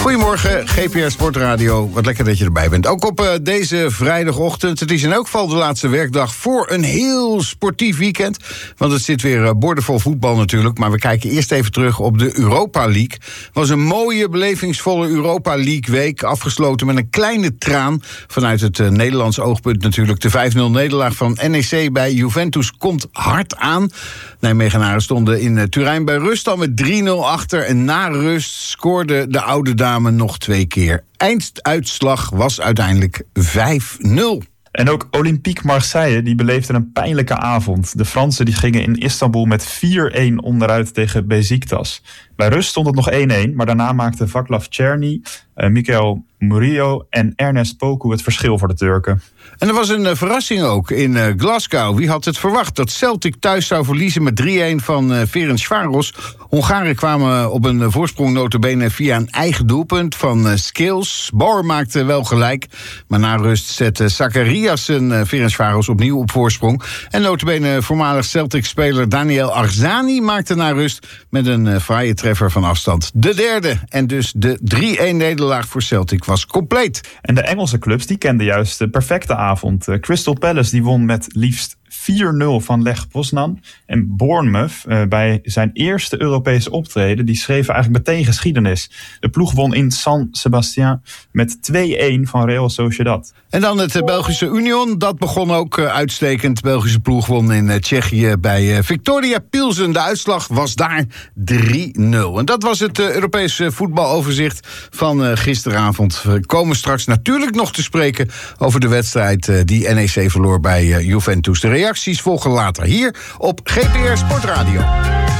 Goedemorgen, GPR Sportradio. Wat lekker dat je erbij bent. Ook op deze vrijdagochtend. Het is in elk geval de laatste werkdag voor een heel sportief weekend. Want het zit weer boordevol voetbal natuurlijk. Maar we kijken eerst even terug op de Europa League. Het was een mooie, belevingsvolle Europa League week. Afgesloten met een kleine traan. Vanuit het Nederlands oogpunt natuurlijk. De 5-0 nederlaag van NEC bij Juventus komt hard aan. Nijmegenaren stonden in Turijn bij rust al met 3-0 achter. En na rust scoorde de oude dame nog 2 keer. Einduitslag was uiteindelijk 5-0. En ook Olympique Marseille die beleefde een pijnlijke avond. De Fransen die gingen in Istanbul met 4-1 onderuit tegen Beşiktaş. Bij rust stond het nog 1-1, maar daarna maakten Vaclav Černý, Michael Murillo en Ernest Poku het verschil voor de Turken. En er was een verrassing ook in Glasgow. Wie had het verwacht dat Celtic thuis zou verliezen met 3-1 van Ferencváros? Hongaren kwamen op een voorsprong nota bene via een eigen doelpunt van Skills. Bauer maakte wel gelijk, maar na rust zette Zachariasen Ferencváros opnieuw op voorsprong. En nota bene voormalig Celtic-speler Daniel Arzani maakte na rust met een fraaie treffer van afstand de derde. En dus de 3-1 nederlaag voor Celtic was compleet. En de Engelse clubs die kenden juist de perfecte avond. Crystal Palace die won met liefst 4-0 van Lech Poznan. En Bournemouth, bij zijn eerste Europese optreden, die schreef eigenlijk meteen geschiedenis. De ploeg won in San Sebastián met 2-1 van Real Sociedad. En dan het Belgische Union, dat begon ook uitstekend. De Belgische ploeg won in Tsjechië bij Victoria Pilsen. De uitslag was daar 3-0. En dat was het Europese voetbaloverzicht van gisteravond. We komen straks natuurlijk nog te spreken over de wedstrijd die NEC verloor bij Juventus. De reacties volgen later hier op GPR Sportradio.